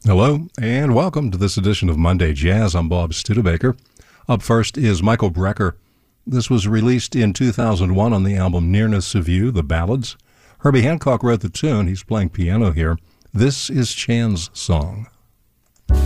Hello, and welcome to this edition of Monday Jazz. I'm Bob Studebaker. Up first is Michael Brecker. This was released in 2001 on the album Nearness of You, The Ballads. Herbie Hancock wrote the tune. He's playing piano here. This is Chan's song.